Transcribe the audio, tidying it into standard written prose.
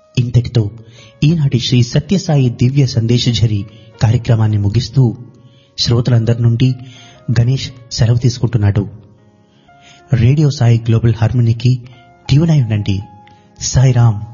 ఇంతటితో ఈనాటి శ్రీ సత్యసాయి దివ్య సందేశఝరి కార్యక్రమాన్ని ముగిస్తూ శ్రోతలందరి నుండి గణేష్ సెలవు తీసుకుంటున్నాడు. రేడియో సాయి గ్లోబల్ హార్మనీకి ట్యూన్ అయి ఉండండి. సాయిరామ్.